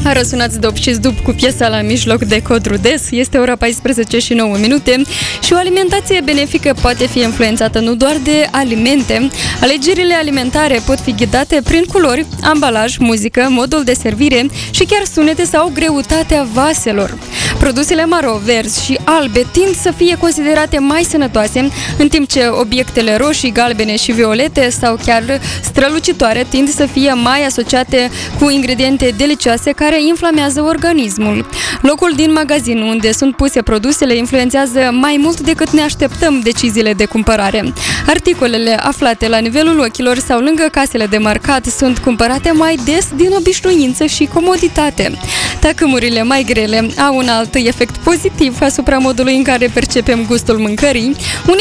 Răsunați dop și zdup cu piesa la mijloc de cod rudes. Este ora 14 și 9 minute și o alimentație benefică poate fi influențată nu doar de alimente. Alegerile alimentare pot fi ghidate prin culori, ambalaj, muzică, modul de servire și chiar sunete sau greutatea vaselor. Produsele maro, verzi și albe tind să fie considerate mai sănătoase, în timp ce obiectele roșii, galbene și violete sau chiar strălucitoare tind să fie mai asociate cu ingrediente delicioase care inflamează organismul. Locul din magazin unde sunt puse produsele influențează mai mult decât ne așteptăm deciziile de cumpărare. Articolele aflate la nivelul ochilor sau lângă casele de marcat sunt cumpărate mai des din obișnuință și comoditate. Tacâmurile mai grele au un alt efect pozitiv asupra modului în care percepem gustul mâncării.